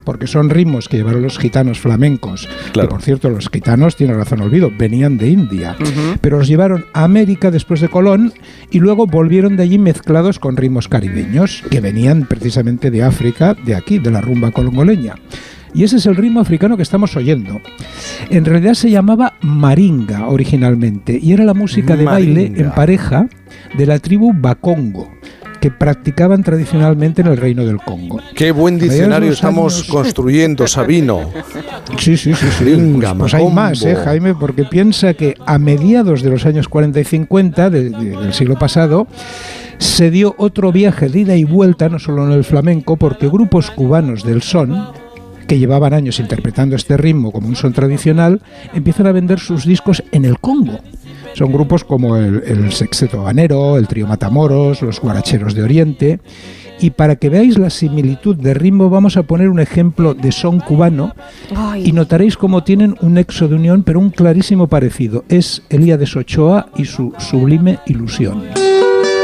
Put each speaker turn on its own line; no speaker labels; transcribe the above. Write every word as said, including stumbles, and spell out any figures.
porque son ritmos que llevaron los gitanos flamencos,
claro.
que por cierto los gitanos, tiene razón olvido, venían de India,
Uh-huh.
pero los llevaron a América después de Colón y luego volvieron de allí mezclados con ritmos caribeños, que venían precisamente de África, de aquí, de la rumba congoleña. Y ese es el ritmo africano que estamos oyendo. En realidad se llamaba maringa originalmente, y era la música de
Maringa.
baile en pareja de la tribu Bakongo, que practicaban tradicionalmente en el Reino del Congo.
Qué buen
Veías
diccionario
los
estamos
años-
construyendo, Sabino.
Sí, sí, sí, sí.
Maringa,
Pues, pues hay
Macombo.
más, ¿eh, Jaime? Porque piensa que a mediados de los años cuarenta y cincuenta de- de- del siglo pasado se dio otro viaje de ida y vuelta, no solo en el flamenco, porque grupos cubanos del son, que llevaban años interpretando este ritmo como un son tradicional, empiezan a vender sus discos en el Congo. Son grupos como el, el Sexteto Habanero, el Trío Matamoros, los Guaracheros de Oriente. Y para que veáis la similitud de ritmo, vamos a poner un ejemplo de son cubano.
Ay.
Y notaréis cómo tienen un nexo de unión, pero un clarísimo parecido. Es Elías Ochoa y su Sublime Ilusión.